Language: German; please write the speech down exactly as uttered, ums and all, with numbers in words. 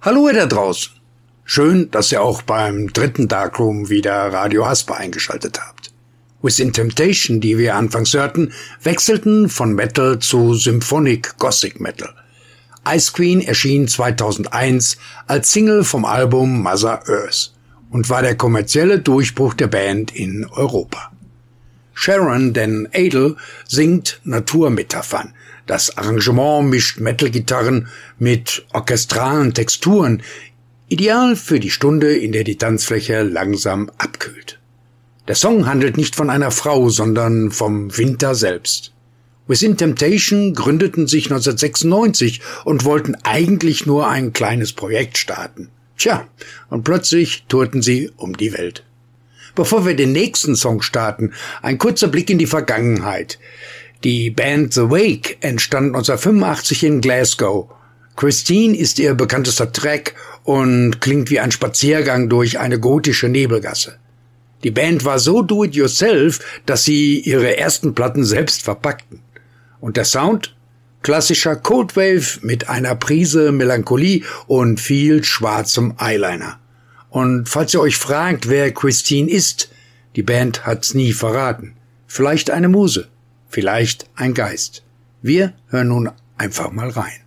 Hallo ihr da draußen. Schön, dass ihr auch beim dritten Darkroom wieder Radio Hasper eingeschaltet habt. Within Temptation, die wir anfangs hörten, wechselten von Metal zu Symphonic Gothic Metal. Ice Queen erschien zweitausendeins als Single vom Album Mother Earth und war der kommerzielle Durchbruch der Band in Europa. Sharon Den Adel singt Naturmetaphern. Das Arrangement mischt Metal-Gitarren mit orchestralen Texturen, ideal für die Stunde, in der die Tanzfläche langsam abkühlt. Der Song handelt nicht von einer Frau, sondern vom Winter selbst. Within Temptation gründeten sich neunzehnhundertsechsundneunzig und wollten eigentlich nur ein kleines Projekt starten. Tja, und plötzlich tourten sie um die Welt. Bevor wir den nächsten Song starten, ein kurzer Blick in die Vergangenheit. Die Band The Wake entstand neunzehnhundertfünfundachtzig in Glasgow. Christine ist ihr bekanntester Track und klingt wie ein Spaziergang durch eine gotische Nebelgasse. Die Band war so do-it-yourself, dass sie ihre ersten Platten selbst verpackten. Und der Sound? Klassischer Coldwave mit einer Prise Melancholie und viel schwarzem Eyeliner. Und falls ihr euch fragt, wer Christine ist, die Band hat's nie verraten. Vielleicht eine Muse. Vielleicht ein Geist. Wir hören nun einfach mal rein.